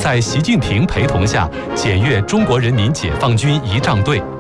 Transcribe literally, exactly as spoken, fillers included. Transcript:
在习近平陪同下检阅中国人民解放军仪仗队。